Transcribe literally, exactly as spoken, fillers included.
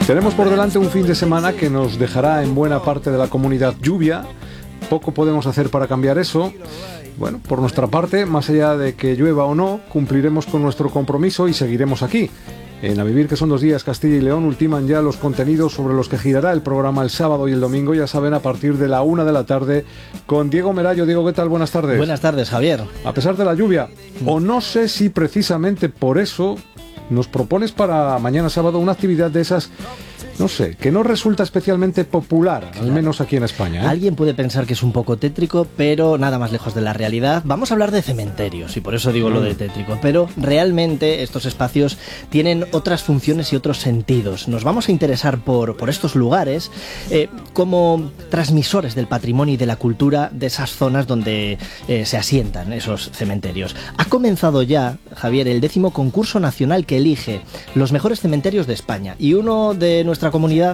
Tenemos por delante un fin de semana que nos dejará en buena parte de la comunidad lluvia. Poco podemos hacer para cambiar eso. Bueno, por nuestra parte, más allá de que llueva o no, cumpliremos con nuestro compromiso y seguiremos aquí. En A Vivir, que son dos días, Castilla y León, ultiman ya los contenidos sobre los que girará el programa el sábado y el domingo, ya saben, a partir de la una de la tarde, con Diego Merayo. Diego, ¿qué tal? Buenas tardes. Buenas tardes, Javier. A pesar de la lluvia, o no sé si precisamente por eso nos propones para mañana sábado una actividad de esas, no sé, que no resulta especialmente popular, al menos aquí en España, ¿eh? Alguien puede pensar que es un poco tétrico, pero nada más lejos de la realidad. Vamos a hablar de cementerios, y por eso digo mm. lo de tétrico, pero realmente estos espacios tienen otras funciones y otros sentidos. Nos vamos a interesar por, por estos lugares eh, como transmisores del patrimonio y de la cultura de esas zonas donde eh, se asientan esos cementerios. Ha comenzado ya, Javier, el décimo concurso nacional que elige los mejores cementerios de España, y uno de nuestra comunidad